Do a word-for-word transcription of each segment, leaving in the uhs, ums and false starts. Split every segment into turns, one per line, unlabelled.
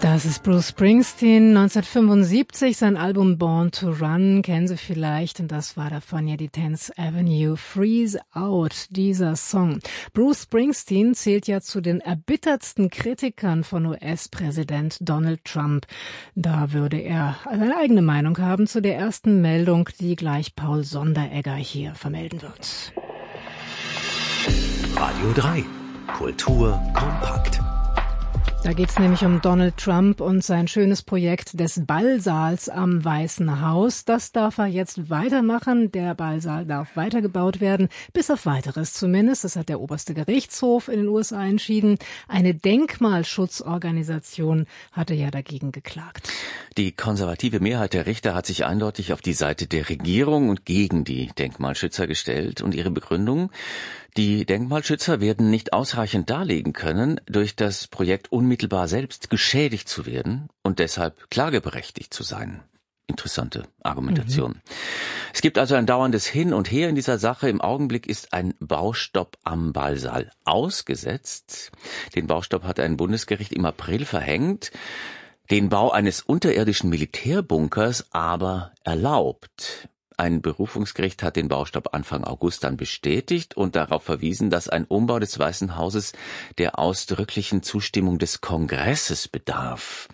Das ist Bruce Springsteen, neunzehnhundertfünfundsiebzig, sein Album Born to Run, kennen Sie vielleicht, und das war davon ja die tenth Avenue, Freeze Out, dieser Song. Bruce Springsteen zählt ja zu den erbittertsten Kritikern von U S-Präsident Donald Trump. Da würde er eine eigene Meinung haben zu der ersten Meldung, die gleich Paul Sonderegger hier vermelden wird.
Radio drei, Kultur kompakt.
Da geht's nämlich um Donald Trump und sein schönes Projekt des Ballsaals am Weißen Haus. Das darf er jetzt weitermachen. Der Ballsaal darf weitergebaut werden, bis auf Weiteres zumindest. Das hat der oberste Gerichtshof in den U S A entschieden. Eine Denkmalschutzorganisation hatte ja dagegen geklagt.
Die konservative Mehrheit der Richter hat sich eindeutig auf die Seite der Regierung und gegen die Denkmalschützer gestellt. Und ihre Begründung: Die Denkmalschützer werden nicht ausreichend darlegen können, durch das Projekt unmittelbar selbst geschädigt zu werden und deshalb klageberechtigt zu sein. Interessante Argumentation. Mhm. Es gibt also ein dauerndes Hin und Her in dieser Sache. Im Augenblick ist ein Baustopp am Ballsaal ausgesetzt. Den Baustopp hat ein Bundesgericht im April verhängt, den Bau eines unterirdischen Militärbunkers aber erlaubt. Ein Berufungsgericht hat den Baustopp Anfang August dann bestätigt und darauf verwiesen, dass ein Umbau des Weißen Hauses der ausdrücklichen Zustimmung des Kongresses bedarf.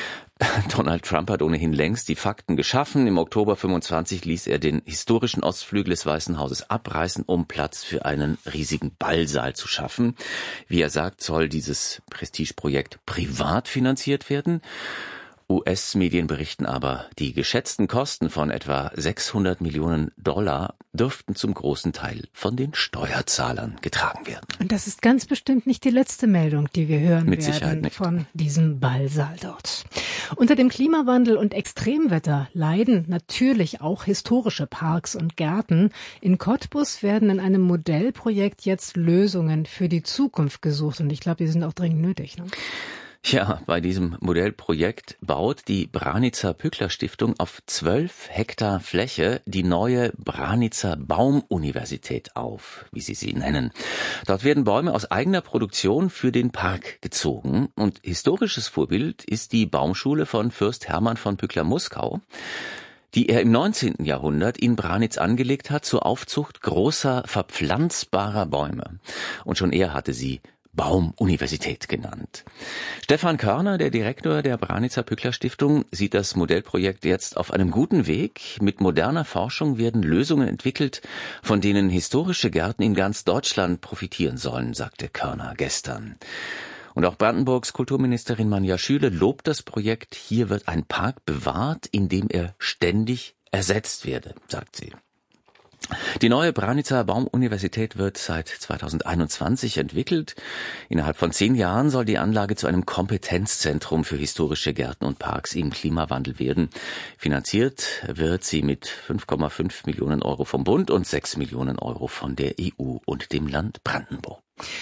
Donald Trump hat ohnehin längst die Fakten geschaffen. Im Oktober fünfundzwanzig ließ er den historischen Ostflügel des Weißen Hauses abreißen, um Platz für einen riesigen Ballsaal zu schaffen. Wie er sagt, soll dieses Prestigeprojekt privat finanziert werden. U S-Medien berichten aber, die geschätzten Kosten von etwa sechshundert Millionen Dollar dürften zum großen Teil von den Steuerzahlern getragen werden.
Und das ist ganz bestimmt nicht die letzte Meldung, die wir hören
Mit
werden
Sicherheit nicht.
Von diesem Ballsaal dort. Unter dem Klimawandel und Extremwetter leiden natürlich auch historische Parks und Gärten. In Cottbus werden in einem Modellprojekt jetzt Lösungen für die Zukunft gesucht. Und ich glaube, die sind auch dringend nötig, ne?
Ja, bei diesem Modellprojekt baut die Branitzer Pückler Stiftung auf zwölf Hektar Fläche die neue Branitzer Baumuniversität auf, wie sie sie nennen. Dort werden Bäume aus eigener Produktion für den Park gezogen. Und historisches Vorbild ist die Baumschule von Fürst Hermann von Pückler-Muskau, die er im neunzehnten Jahrhundert in Branitz angelegt hat zur Aufzucht großer verpflanzbarer Bäume. Und schon er hatte sie Baumuniversität genannt. Stefan Körner, der Direktor der Branitzer Pückler Stiftung, sieht das Modellprojekt jetzt auf einem guten Weg. Mit moderner Forschung werden Lösungen entwickelt, von denen historische Gärten in ganz Deutschland profitieren sollen, sagte Körner gestern. Und auch Brandenburgs Kulturministerin Manja Schüle lobt das Projekt. Hier wird ein Park bewahrt, in dem er ständig ersetzt werde, sagt sie. Die neue Branitzer Baumuniversität wird seit zweitausendeinundzwanzig entwickelt. Innerhalb von zehn Jahren soll die Anlage zu einem Kompetenzzentrum für historische Gärten und Parks im Klimawandel werden. Finanziert wird sie mit fünf Komma fünf Millionen Euro vom Bund und sechs Millionen Euro von der E U und dem Land Brandenburg.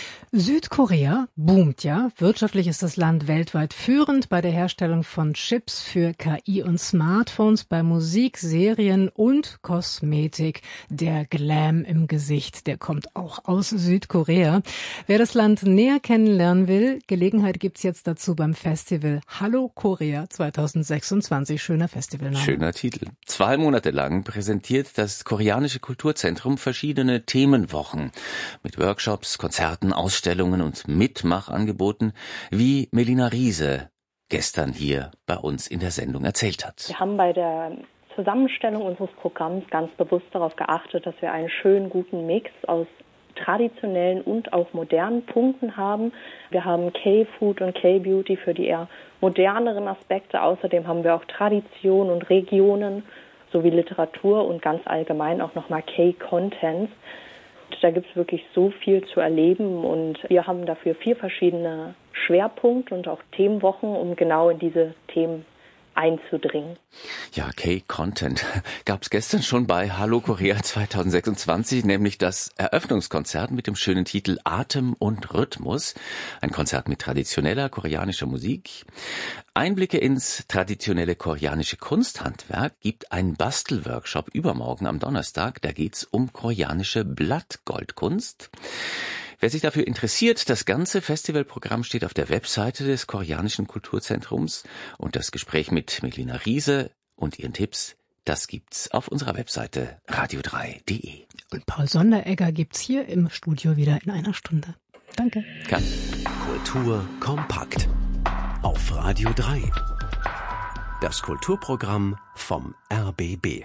Südkorea boomt ja. Wirtschaftlich ist das Land weltweit führend bei der Herstellung von Chips für K I und Smartphones, bei Musik, Serien und Kosmetik. Der Glam im Gesicht, der kommt auch aus Südkorea. Wer das Land näher kennenlernen will, Gelegenheit gibt's jetzt dazu beim Festival Hallo Korea zweitausendsechsundzwanzig. Schöner Festivalname.
Schöner Titel. Zwei Monate lang präsentiert das Koreanische Kulturzentrum verschiedene Themenwochen mit Workshops, Konzerten, Ausstellungen und Mitmachangeboten, wie Melina Riese gestern hier bei uns in der Sendung erzählt hat.
Wir haben bei der Zusammenstellung unseres Programms ganz bewusst darauf geachtet, dass wir einen schönen, guten Mix aus traditionellen und auch modernen Punkten haben. Wir haben K-Food und K-Beauty für die eher moderneren Aspekte. Außerdem haben wir auch Tradition und Regionen sowie Literatur und ganz allgemein auch nochmal K-Contents. Da gibt es wirklich so viel zu erleben und wir haben dafür vier verschiedene Schwerpunkte und auch Themenwochen, um genau in diese Themen einzudringen.
Ja, K-Content gab es gestern schon bei Hallo Korea zweitausendsechsundzwanzig, nämlich das Eröffnungskonzert mit dem schönen Titel Atem und Rhythmus. Ein Konzert mit traditioneller koreanischer Musik. Einblicke ins traditionelle koreanische Kunsthandwerk gibt ein Bastelworkshop übermorgen am Donnerstag. Da geht's um koreanische Blattgoldkunst. Wer sich dafür interessiert, das ganze Festivalprogramm steht auf der Webseite des Koreanischen Kulturzentrums und das Gespräch mit Melina Riese und ihren Tipps, das gibt's auf unserer Webseite radio drei punkt de.
Und Paul Sonderegger gibt's hier im Studio wieder in einer Stunde. Danke.
Kann.
Kultur kompakt auf Radio drei. Das Kulturprogramm vom R B B.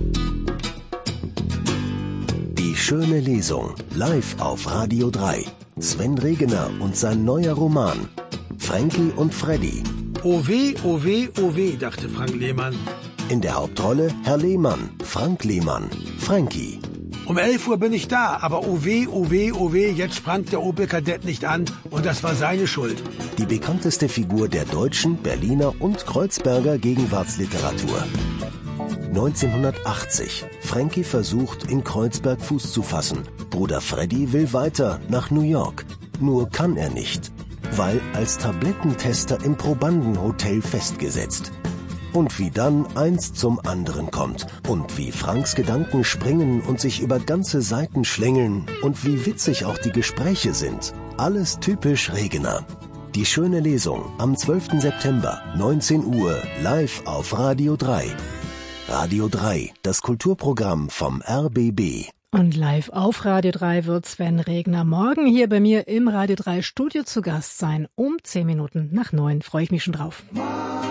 Die schöne Lesung live auf Radio drei. Sven Regener und sein neuer Roman Frankie und Freddy.
Oh weh, oh weh, oh weh, dachte Frank Lehmann.
In der Hauptrolle Herr Lehmann, Frank Lehmann, Frankie.
Um elf Uhr bin ich da, aber oh weh, oh weh, oh weh, jetzt sprang der Opel Kadett nicht an und das war seine Schuld.
Die bekannteste Figur der deutschen, Berliner und Kreuzberger Gegenwartsliteratur. neunzehnhundertachtzig. Frankie versucht, in Kreuzberg Fuß zu fassen. Bruder Freddy will weiter nach New York. Nur kann er nicht, weil als Tablettentester im Probandenhotel festgesetzt. Und wie dann eins zum anderen kommt. Und wie Franks Gedanken springen und sich über ganze Seiten schlängeln. Und wie witzig auch die Gespräche sind. Alles typisch Regener. Die schöne Lesung am zwölften September, neunzehn Uhr, live auf Radio drei. Radio drei, das Kulturprogramm vom R B B.
Und live auf Radio drei wird Sven Regner morgen hier bei mir im Radio drei Studio zu Gast sein. Um zehn Minuten nach neun freue ich mich schon drauf.